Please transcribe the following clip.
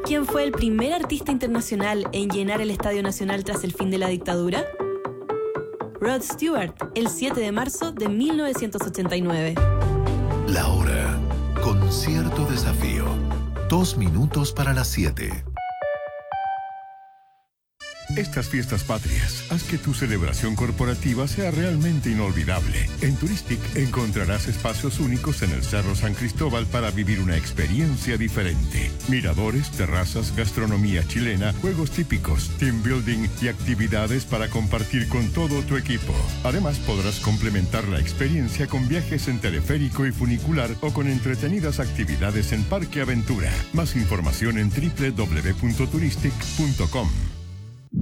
quién fue el primer artista internacional en llenar el Estadio Nacional tras el fin de la dictadura? Rod Stewart, el 7 de marzo de 1989. La hora, con cierto desafío. 2 minutos para las 7. Estas fiestas patrias, haz que tu celebración corporativa sea realmente inolvidable. En Turistic encontrarás espacios únicos en el Cerro San Cristóbal para vivir una experiencia diferente. Miradores, terrazas, gastronomía chilena, juegos típicos, team building y actividades para compartir con todo tu equipo. Además, podrás complementar la experiencia con viajes en teleférico y funicular o con entretenidas actividades en Parque Aventura. Más información en www.turistic.com.